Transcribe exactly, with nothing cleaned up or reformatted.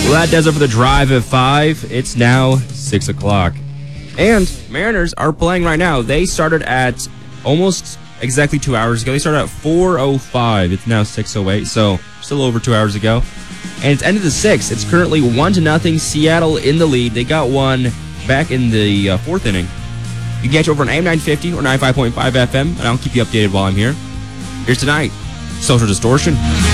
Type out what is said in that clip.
Well, that does it for the drive at five. It's now six o'clock. And Mariners are playing right now. They started at almost exactly two hours ago. They started at four oh five. It's now six oh eight, so still over two hours ago. And it's ended the sixth. It's currently one to nothing. Seattle in the lead. They got one back in the uh, fourth inning. You can catch over on A M nine fifty or ninety-five point five F M, and I'll keep you updated while I'm here. Here's tonight, Social Distortion.